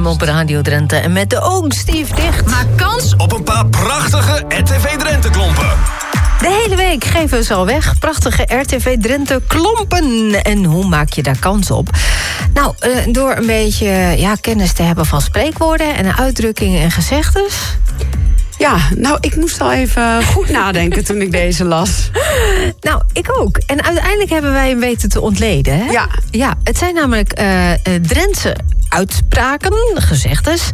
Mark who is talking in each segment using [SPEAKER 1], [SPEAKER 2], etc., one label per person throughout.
[SPEAKER 1] op Radio Drenthe. En met de ogen stief dicht.
[SPEAKER 2] Maak kans op een paar prachtige RTV Drenthe klompen.
[SPEAKER 1] De hele week geven we ze al weg. Prachtige RTV Drenthe klompen. En hoe maak je daar kans op? Nou, door een beetje kennis te hebben van spreekwoorden en uitdrukkingen en gezegdes.
[SPEAKER 3] Ja, nou, ik moest al even goed nadenken toen ik deze las.
[SPEAKER 1] Nou, ik ook. En uiteindelijk hebben wij hem weten te ontleden. Hè? Ja, het zijn namelijk Drentse uitspraken, gezegdes.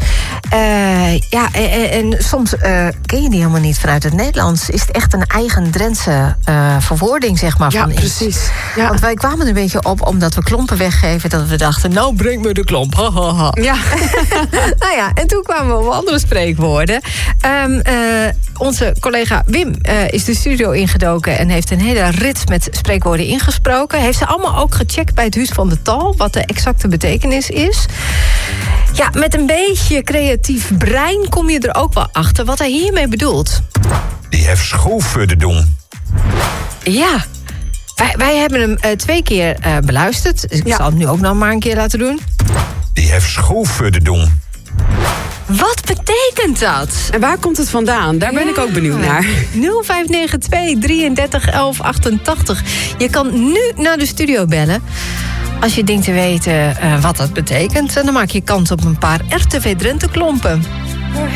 [SPEAKER 1] En soms ken je die helemaal niet vanuit het Nederlands. Is het echt een eigen Drentse verwoording, zeg maar, van
[SPEAKER 3] precies.
[SPEAKER 1] iets.
[SPEAKER 3] Ja.
[SPEAKER 1] Want wij kwamen er een beetje op omdat we klompen weggeven, dat we dachten, nou, breng me de klomp. Ha, ha, ha.
[SPEAKER 3] Ja.
[SPEAKER 1] Nou ja, en toen kwamen we op andere spreekwoorden. Onze collega Wim is de studio ingedoken en heeft een hele rits met spreekwoorden ingesproken. Heeft ze allemaal ook gecheckt bij het Huis van de Taal, wat de exacte betekenis is. Ja, met een beetje creatief brein kom je er ook wel achter wat hij hiermee bedoelt.
[SPEAKER 2] Die heeft schoof voor de doen.
[SPEAKER 1] Ja, wij hebben hem 2 keer beluisterd. Dus ik zal het nu ook nog maar een keer laten doen.
[SPEAKER 2] Die heeft schoof voor de doen.
[SPEAKER 1] Wat betekent dat?
[SPEAKER 3] En waar komt het vandaan? Daar ben ik ook benieuwd naar.
[SPEAKER 1] 0592 33 11 88. Je kan nu naar de studio bellen. Als je denkt te weten wat dat betekent. En dan maak je kans op een paar RTV Drenthe klompen.